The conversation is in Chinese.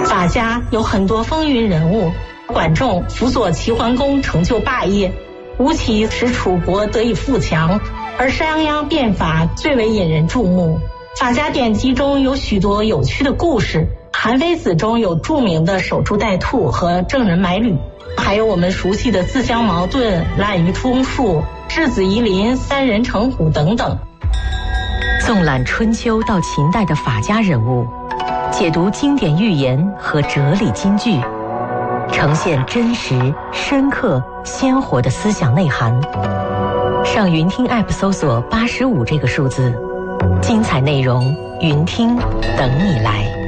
法家有很多风云人物，管仲辅佐齐桓公成就霸业，吴起使楚国得以富强，而商鞅变法最为引人注目。法家典籍中有许多有趣的故事，韩非子中有著名的守株待兔和郑人买履，还有我们熟悉的自相矛盾、滥竽充数、质子夷陵、三人成虎等等。 纵览春秋到秦代的法家人物，解读经典寓言和哲理金句，呈现真实、深刻、鲜活的思想内涵。上云听 App 搜索85这个数字，精彩内容，云听等你来。